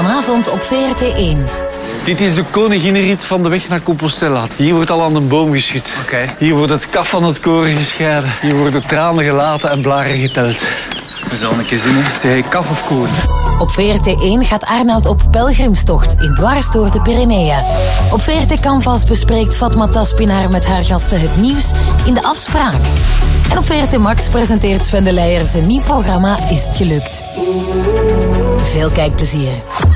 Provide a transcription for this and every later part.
Vanavond op VRT1. Dit is de koninginnenrit van de weg naar Compostela. Hier wordt al aan de boom geschud. Hier wordt het kaf van het koren gescheiden. Hier worden tranen gelaten en blaren geteld. We zullen een keer zien, hè. Zeg je kaf of koren? Op VRT1 gaat Arnoud op pelgrimstocht in dwars door de Pyreneeën. Op VRT Canvas bespreekt Fatma Taspinaar met haar gasten het nieuws in de afspraak. En op VRT Max presenteert Sven de Leijer zijn nieuw programma Is het gelukt? Veel kijkplezier.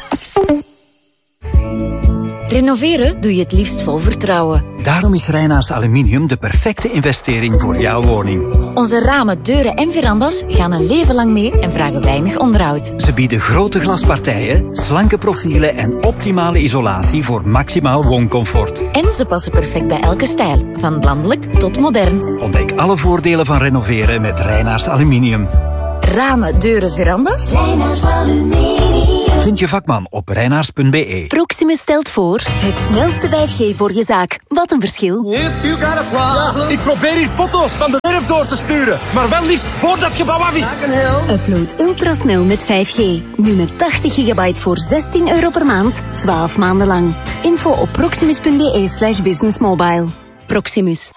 Renoveren doe je het liefst vol vertrouwen. Daarom is Reinaars Aluminium de perfecte investering voor jouw woning. Onze ramen, deuren en verandas gaan een leven lang mee en vragen weinig onderhoud. Ze bieden grote glaspartijen, slanke profielen en optimale isolatie voor maximaal wooncomfort. En ze passen perfect bij elke stijl, van landelijk tot modern. Ontdek alle voordelen van renoveren met Reinaars Aluminium. Ramen, deuren, verandas? Reinaars Aluminium. Vind je vakman op reinaars.be. Proximus stelt voor het snelste 5G voor je zaak. Wat een verschil. Ik probeer hier foto's van de werf door te sturen, maar wel liefst voordat het gebouw af is. Upload ultrasnel met 5G. Nu met 80 gigabyte voor €16 per maand, 12 maanden lang. Info op proximus.be/businessmobile. Proximus.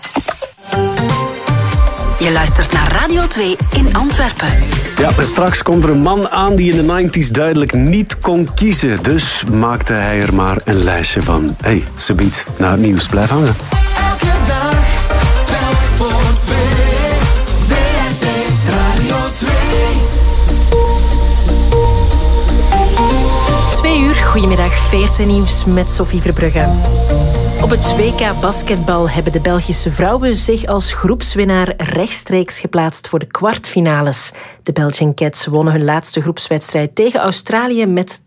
Je luistert naar Radio 2 in Antwerpen. Ja, en straks komt er een man aan die in de 90s duidelijk niet kon kiezen. Dus maakte hij er maar een lijstje van. Hey, subiet, naar het nieuws. Blijf hangen. Elke dag, telk voor twee. WRT Radio 2. 2 uur, goedemiddag, VRT Nieuws met Sophie Verbrugge. Op het WK basketbal hebben de Belgische vrouwen zich als groepswinnaar rechtstreeks geplaatst voor de kwartfinales. De Belgian Cats wonnen hun laatste groepswedstrijd tegen Australië met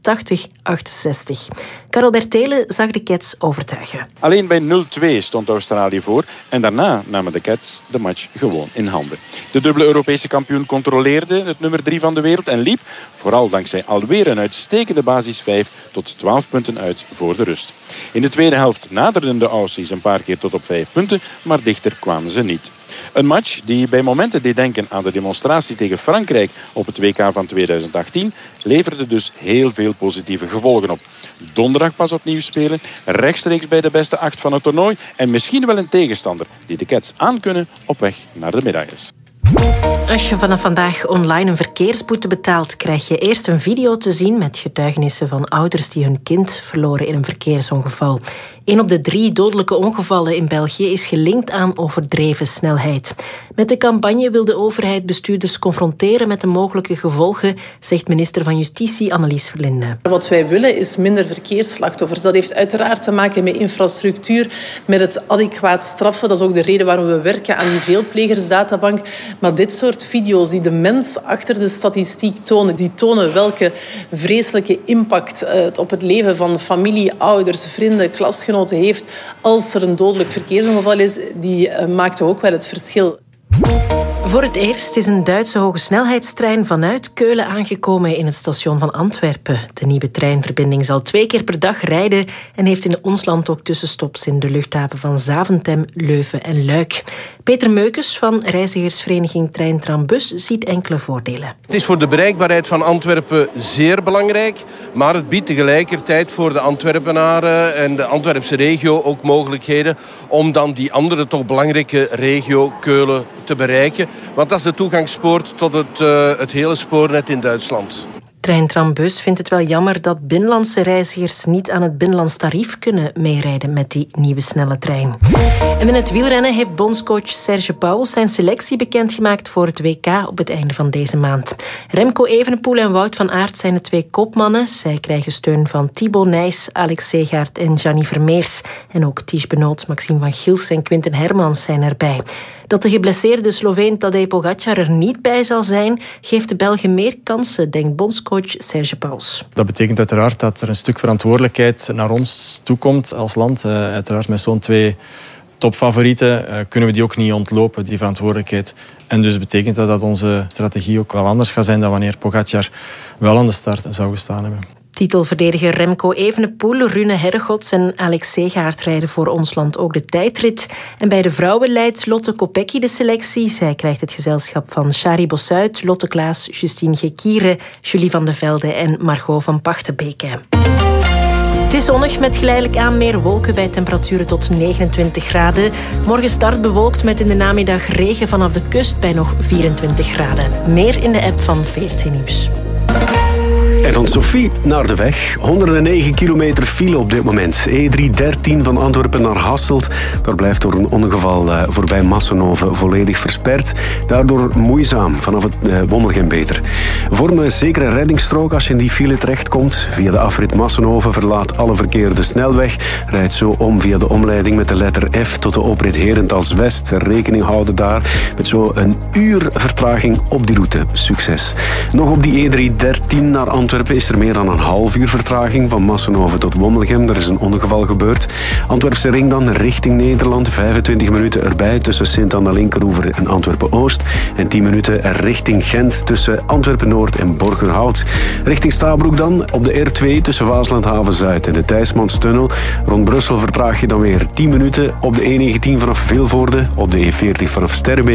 80-68. Karel Bertelen zag de Cats overtuigen. Alleen bij 0-2 stond Australië voor en daarna namen de Cats de match gewoon in handen. De dubbele Europese kampioen controleerde het nummer 3 van de wereld en liep, vooral dankzij alweer een uitstekende basis 5, tot 12 punten uit voor de rust. In de tweede helft naderden de Aussies een paar keer tot op 5 punten, maar dichter kwamen ze niet. Een match die bij momenten deed denken aan de demonstratie tegen Frankrijk op het WK van 2018, leverde dus heel veel positieve gevolgen op. Donderdag pas opnieuw spelen, rechtstreeks bij de beste 8 van het toernooi en misschien wel een tegenstander die de Cats aankunnen op weg naar de medailles. Als je vanaf vandaag online een verkeersboete betaalt, krijg je eerst een video te zien met getuigenissen van ouders die hun kind verloren in een verkeersongeval. 1 op de 3 dodelijke ongevallen in België is gelinkt aan overdreven snelheid. Met de campagne wil de overheid bestuurders confronteren met de mogelijke gevolgen, zegt minister van Justitie Annelies Verlinde. Wat wij willen is minder verkeersslachtoffers. Dat heeft uiteraard te maken met infrastructuur, met het adequaat straffen. Dat is ook de reden waarom we werken aan die veelplegersdatabank. Maar dit soort video's die de mens achter de statistiek tonen, die tonen welke vreselijke impact het op het leven van familie, ouders, vrienden, klasgenoten heeft als er een dodelijk verkeersongeval is, die maakt ook wel het verschil. Voor het eerst is een Duitse hogesnelheidstrein vanuit Keulen aangekomen in het station van Antwerpen. De nieuwe treinverbinding zal 2 keer per dag rijden en heeft in ons land ook tussenstops in de luchthaven van Zaventem, Leuven en Luik. Peter Meukes van reizigersvereniging Trein Tram Bus ziet enkele voordelen. Het is voor de bereikbaarheid van Antwerpen zeer belangrijk, maar het biedt tegelijkertijd voor de Antwerpenaren en de Antwerpse regio ook mogelijkheden om dan die andere toch belangrijke regio Keulen te bereiken. Want dat is de toegangspoort tot het hele spoornet in Duitsland. Trein Tram Bus vindt het wel jammer dat binnenlandse reizigers niet aan het binnenlands tarief kunnen meerijden met die nieuwe snelle trein. En in het wielrennen heeft bondscoach Serge Pauwels zijn selectie bekendgemaakt voor het WK op het einde van deze maand. Remco Evenepoel en Wout van Aert zijn de 2 kopmannen. Zij krijgen steun van Thibaut Nys, Alex Segaert en Gianni Vermeers. En ook Ties Benoot, Maxime van Gils en Quinten Hermans zijn erbij. Dat de geblesseerde Sloveen Tadej Pogacar er niet bij zal zijn, geeft de Belgen meer kansen, denkt bondscoach Serge Pauwels. Dat betekent uiteraard dat er een stuk verantwoordelijkheid naar ons toekomt als land. Uiteraard met zo'n 2 topfavorieten kunnen we die ook niet ontlopen, die verantwoordelijkheid. En dus betekent dat onze strategie ook wel anders gaat zijn dan wanneer Pogacar wel aan de start zou gestaan hebben. Titelverdediger Remco Evenepoel, Rune Herregots en Alex Segaert rijden voor ons land ook de tijdrit. En bij de vrouwen leidt Lotte Kopecky de selectie. Zij krijgt het gezelschap van Shari Bossuit, Lotte Klaas, Justine Gekiere, Julie van de Velde en Margot van Pachtenbeke. Het is zonnig met geleidelijk aan meer wolken bij temperaturen tot 29 graden. Morgen start bewolkt met in de namiddag regen vanaf de kust bij nog 24 graden. Meer in de app van VRT Nieuws. En van Sophie naar de weg. 109 kilometer file op dit moment. E313 van Antwerpen naar Hasselt. Daar blijft door een ongeval voorbij Massenhoven volledig versperd. Daardoor moeizaam vanaf het Wommelgem beter. Vorm een zekere reddingsstrook als je in die file terechtkomt. Via de afrit Massenhoven verlaat alle verkeer de snelweg. Rijdt zo om via de omleiding met de letter F tot de oprit Herentals West. Rekening houden daar met zo een uur vertraging op die route. Succes. Nog op die E313 naar Antwerpen is er meer dan een half uur vertraging van Massenhoven tot Wommelgem. Er is een ongeval gebeurd. Antwerpse ring dan richting Nederland. 25 minuten erbij tussen Sint-Anna-Linkeroever en Antwerpen-Oost. En 10 minuten richting Gent tussen Antwerpen-Noord en Borgerhout. Richting Stabroek dan op de R2 tussen Waasland-Haven-Zuid en de Thijsmanstunnel. Rond Brussel vertraag je dan weer 10 minuten op de E19 vanaf Vilvoorde, op de E40 vanaf Sterrebeek